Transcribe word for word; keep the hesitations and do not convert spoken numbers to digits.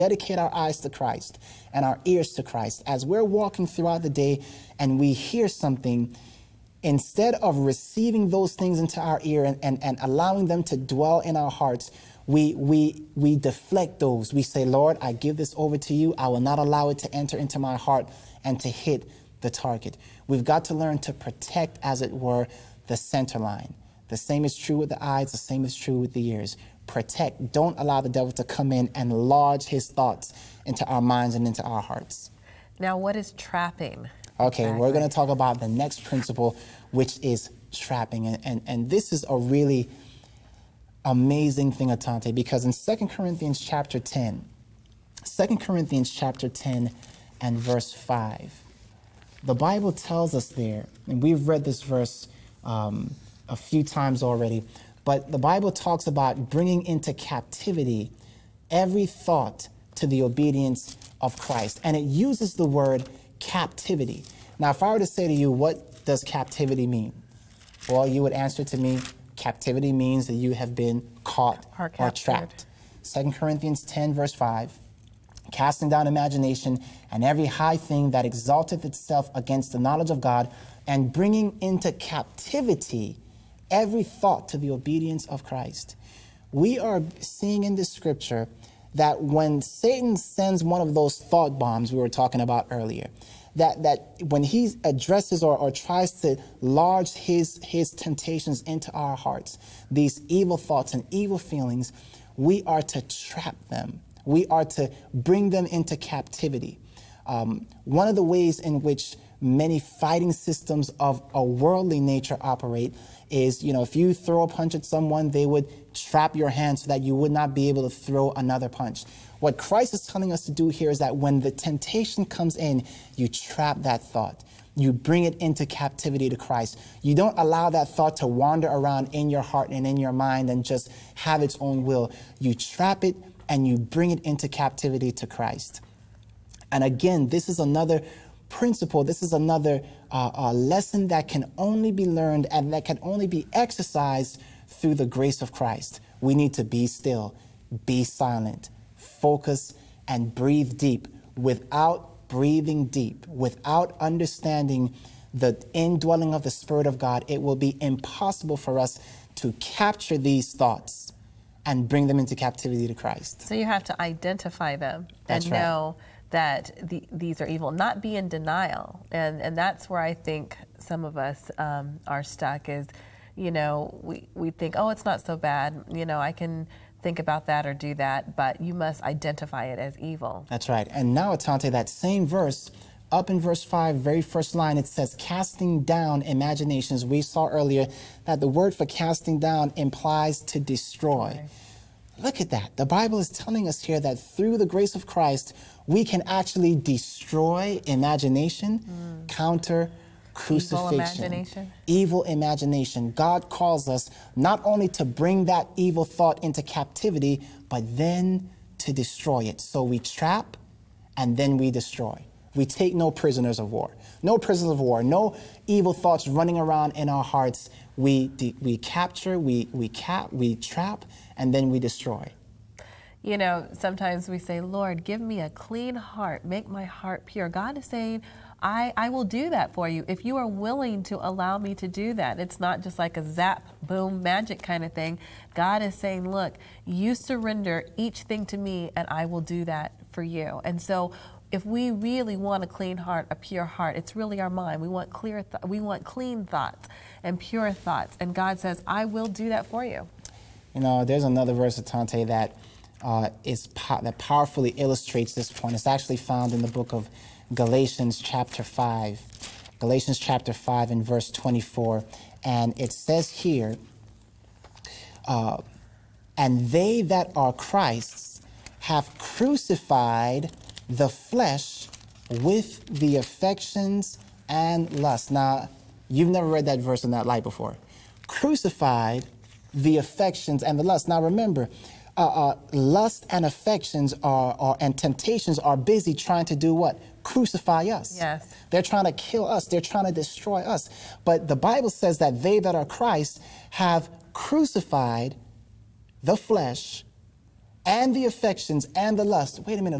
dedicate our eyes to Christ and our ears to Christ, as we're walking throughout the day and we hear something, instead of receiving those things into our ear and, and, and allowing them to dwell in our hearts, we, we, we deflect those. We say, Lord, I give this over to you. I will not allow it to enter into my heart and to hit the target. We've got to learn to protect, as it were, the center line. The same is true with the eyes. The same is true with the ears. Protect. Don't allow the devil to come in and lodge his thoughts into our minds and into our hearts. Now, what is trapping? Okay, exactly. We're going to talk about the next principle, which is trapping. And, and, and this is a really amazing thing, Atante, because in Second Corinthians chapter ten, Second Corinthians chapter ten and verse five, the Bible tells us there, and we've read this verse um, a few times already, but the Bible talks about bringing into captivity every thought to the obedience of Christ. And it uses the word captivity. Now, if I were to say to you, what does captivity mean? Well, you would answer to me, captivity means that you have been caught or, or trapped. Second Corinthians ten, verse five, casting down imagination and every high thing that exalteth itself against the knowledge of God, and bringing into captivity every thought to the obedience of Christ. We are seeing in this scripture that when Satan sends one of those thought bombs we were talking about earlier, that, that when he addresses or, or tries to lodge his, his temptations into our hearts, these evil thoughts and evil feelings, we are to trap them. We are to bring them into captivity. Um, one of the ways in which many fighting systems of a worldly nature operate is, you know, if you throw a punch at someone, they would trap your hand so that you would not be able to throw another punch. What Christ is telling us to do here is that when the temptation comes in, you trap that thought. You bring it into captivity to Christ. You don't allow that thought to wander around in your heart and in your mind and just have its own will. You trap it and you bring it into captivity to Christ. And again, this is another principle. This is another uh, uh, lesson that can only be learned and that can only be exercised through the grace of Christ. We need to be still, be silent, focus, and breathe deep. Without breathing deep, without understanding the indwelling of the Spirit of God, it will be impossible for us to capture these thoughts and bring them into captivity to Christ. So you have to identify them That's and right. know that the, these are evil, not be in denial. And, and that's where I think some of us um, are stuck is, you know, we, we think, oh, it's not so bad. You know, I can think about that or do that, but you must identify it as evil. That's right. And now, Atante, that same verse, up in verse five, very first line, it says, casting down imaginations. We saw earlier that the word for casting down implies to destroy. Okay. Look at that. The Bible is telling us here that through the grace of Christ, we can actually destroy imagination, mm. counter crucifixion, evil imagination. evil imagination. God calls us not only to bring that evil thought into captivity, but then to destroy it. So we trap and then we destroy. We take no prisoners of war. No prisoners of war. No evil thoughts running around in our hearts. We we capture, we we cap, we trap, and then we destroy. You know, sometimes we say, Lord, give me a clean heart, make my heart pure. God is saying, I, I will do that for you if you are willing to allow me to do that. It's not just like a zap, boom, magic kind of thing. God is saying, look, you surrender each thing to me and I will do that for you. And so if we really want a clean heart, a pure heart, it's really our mind. We want clear, th we want clean thoughts and pure thoughts. And God says, I will do that for you. You know, there's another verse, Atante, that uh, is po that powerfully illustrates this point. It's actually found in the book of Galatians chapter five. Galatians chapter five and verse twenty-four. And it says here, uh, and they that are Christ's have crucified the flesh with the affections and lust. Now, you've never read that verse in that light before. Crucified the affections and the lust. Now, remember, uh, uh, lust and affections are, are, and temptations are busy trying to do what? Crucify us. Yes. They're trying to kill us. They're trying to destroy us. But the Bible says that they that are Christ have crucified the flesh and the affections and the lust. Wait a minute.